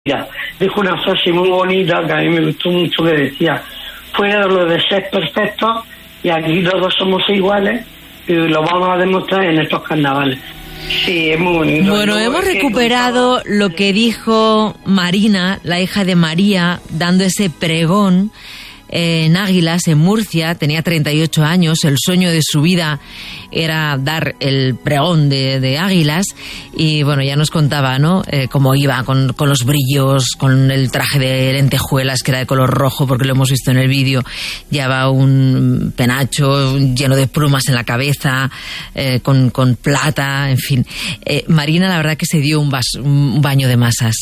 Mira, dijo una frase muy bonita que a mí me gustó mucho, que decía: fuera de lo de ser perfectos, y aquí todos somos iguales, y lo vamos a demostrar en estos carnavales. Sí, es muy bonito. Bueno, hemos recuperado lo que dijo Marina, la hija de María, dando ese pregón en Águilas, en Murcia. Tenía 38 años, el sueño de su vida era dar el pregón de Águilas, y bueno, ya nos contaba, ¿no? Cómo iba con los brillos, con el traje de lentejuelas que era de color rojo, porque lo hemos visto en el vídeo. Llevaba un penacho lleno de plumas en la cabeza, con plata, en fin. Marina, la verdad que se dio un baño de masas.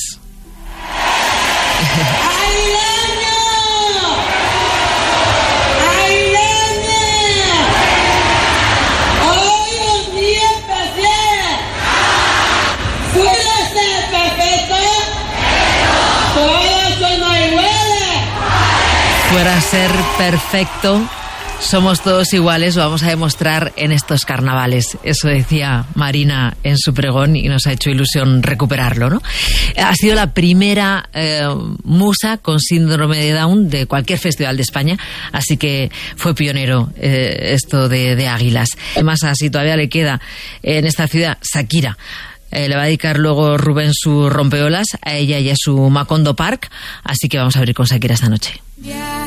Fuera a ser perfecto, somos todos iguales, lo vamos a demostrar en estos carnavales. Eso decía Marina en su pregón y nos ha hecho ilusión recuperarlo, ¿no? Ha sido la primera musa con síndrome de Down de cualquier festival de España, así que fue pionero esto de Águilas. Además, así todavía le queda en esta ciudad Shakira. Le va a dedicar luego Rubén su rompeolas a ella y a su Macondo Park, así que vamos a abrir con Shakira esta noche.